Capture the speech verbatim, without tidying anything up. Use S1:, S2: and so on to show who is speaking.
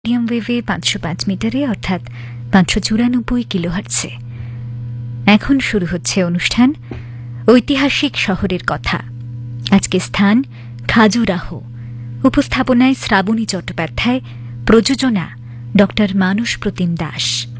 S1: Medium ওয়েভে পাঁচশো পাঁচ মিটারে অর্থাৎ পাঁচশো চুরানব্বই কিলোহার্টসে। এখন শুরু হচ্ছে অনুষ্ঠান ঐতিহাসিক শহরের কথা। আজকে স্থান খাজুরাহো। উপস্থাপনায় শ্রাবণী চট্টোপাধ্যায়, প্রযোজনা ডক্টর মানস প্রতিম দাস।